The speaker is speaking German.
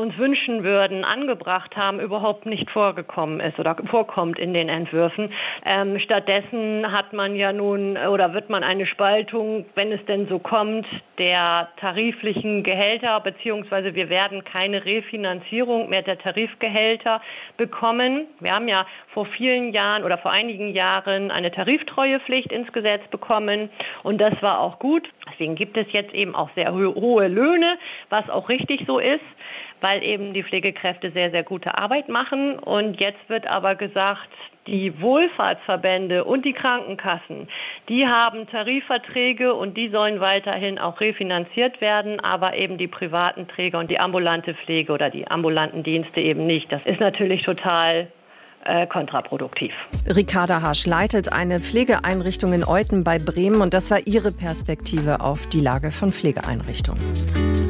uns wünschen würden, angebracht haben, überhaupt nicht vorgekommen ist oder vorkommt in den Entwürfen. Stattdessen hat man ja nun oder wird man eine Spaltung, wenn es denn so kommt, der tariflichen Gehälter, beziehungsweise wir werden keine Refinanzierung mehr der Tarifgehälter bekommen. Wir haben ja vor vielen Jahren oder vor einigen Jahren eine Tariftreuepflicht ins Gesetz bekommen und das war auch gut. Deswegen gibt es jetzt eben auch sehr hohe Löhne, was auch richtig so ist, weil eben die Pflegekräfte sehr, sehr gute Arbeit machen. Und jetzt wird aber gesagt, die Wohlfahrtsverbände und die Krankenkassen, die haben Tarifverträge und die sollen weiterhin auch refinanziert werden, aber eben die privaten Träger und die ambulante Pflege oder die ambulanten Dienste eben nicht. Das ist natürlich total kontraproduktiv. Ricarda Hasch leitet eine Pflegeeinrichtung in Euthen bei Bremen und das war ihre Perspektive auf die Lage von Pflegeeinrichtungen.